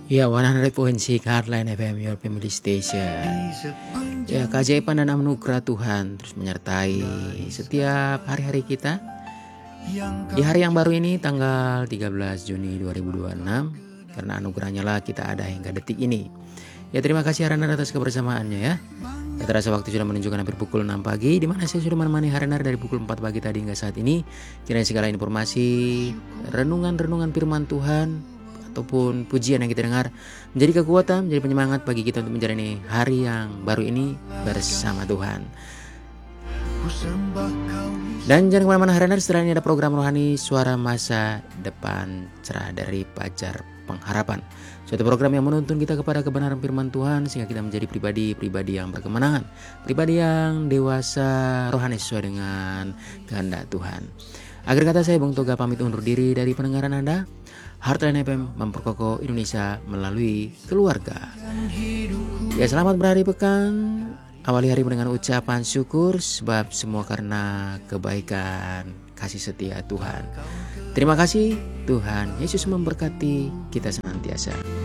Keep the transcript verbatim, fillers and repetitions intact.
Ya, seratus point enam Hardline F M, your family station. Ya, keajaiban dan anugerah Tuhan terus menyertai setiap hari-hari kita. Di hari yang baru ini, tanggal tiga belas Juni dua ribu dua puluh enam, karena anugerahnya lah kita ada hingga detik ini. Ya, terima kasih Harenar atas kebersamaannya ya. Ya, terasa waktu sudah menunjukkan hampir pukul enam pagi, di mana saya sudah menemani Harenar dari pukul empat pagi tadi hingga saat ini. Kiranya segala informasi, renungan-renungan firman Tuhan, ataupun pujian yang kita dengar menjadi kekuatan, menjadi penyemangat bagi kita untuk menjalani hari yang baru ini bersama Tuhan. Dan jangan kemana-mana Harenar, setelah ini ada program rohani Suara Masa Depan Cerah dari Pajar Pengharapan. Suatu program yang menuntun kita kepada kebenaran firman Tuhan sehingga kita menjadi pribadi-pribadi yang berkemenangan, pribadi yang dewasa rohani sesuai dengan kehendak Tuhan. Akhir kata saya Bung Toga pamit undur diri dari pendengaran Anda. Hardline F M memperkokoh Indonesia melalui keluarga. Ya, selamat berhari pekan. Awali hari dengan ucapan syukur sebab semua karena kebaikan kasih setia Tuhan. Terima kasih, Tuhan Yesus memberkati kita senantiasa.